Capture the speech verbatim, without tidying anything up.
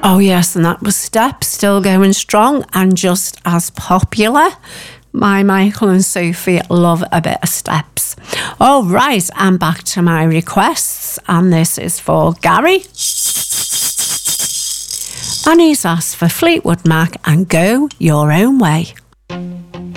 Oh, yes, and that was Steps, still going strong and just as popular. My Michael and Sophie love a bit of Steps. All right, I'm back to my requests, and this is for Gary. And he's asked for Fleetwood Mac and Go Your Own Way.